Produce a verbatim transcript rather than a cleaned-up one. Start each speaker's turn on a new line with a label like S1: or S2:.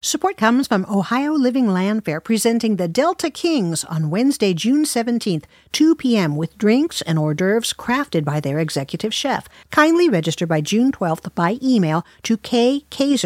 S1: Support comes from Ohio Living Land Fair, presenting the Delta Kings on Wednesday, June seventeenth, two p.m. with drinks and hors d'oeuvres crafted by their executive chef. Kindly register by June twelfth by email to kkaser